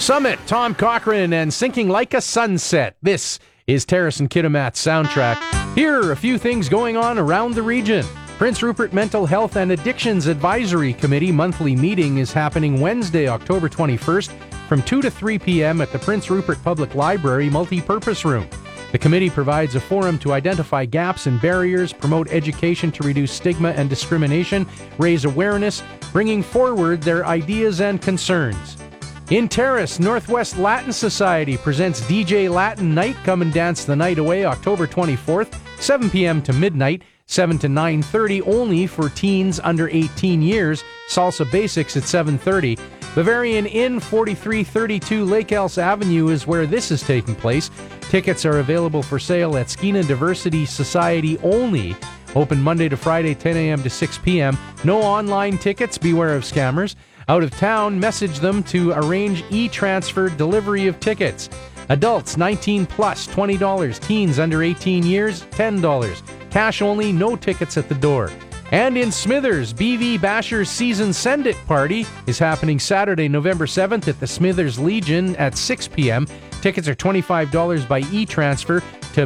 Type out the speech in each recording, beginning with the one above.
Summit, Tom Cochrane, and Sinking Like a Sunset. This is Terrace and Kitimat's soundtrack. Here are a few things going on around the region. Prince Rupert Mental Health and Addictions Advisory Committee monthly meeting is happening Wednesday, October 21st from 2 to 3 p.m. at the Prince Rupert Public Library Multi-Purpose Room. The committee provides a forum to identify gaps and barriers, promote education to reduce stigma and discrimination, raise awareness, bringing forward their ideas and concerns. In Terrace, Northwest Latin Society presents DJ Latin Night. Come and dance the night away October 24th, 7 p.m. to midnight, 7 to 9:30, only for teens under 18 years. Salsa Basics at 7:30. Bavarian Inn, 4332 Lake Elsa Avenue is where this is taking place. Tickets are available for sale at Skeena Diversity Society only. Open Monday to Friday, 10 a.m. to 6 p.m. No online tickets. Beware of scammers. Out of town, message them to arrange e-transfer delivery of tickets. Adults 19 plus, $20. Teens under 18 years, $10. Cash only, no tickets at the door. And in Smithers, BV Bashers Season Send It Party is happening Saturday, November 7th at the Smithers Legion at 6 p.m. Tickets are $25 by e-transfer to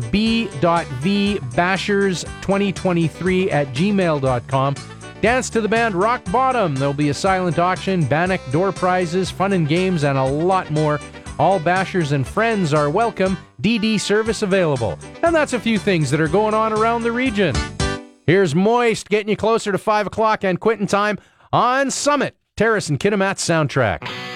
b.vbashers2023@gmail.com. Dance to the band Rock Bottom. There'll be a silent auction, Bannock, door prizes, fun and games, and a lot more. All Bashers and friends are welcome. DD service available. And that's a few things that are going on around the region. Here's Moist getting you closer to 5 o'clock and quitting time on Summit, Terrace and Kitimat's soundtrack.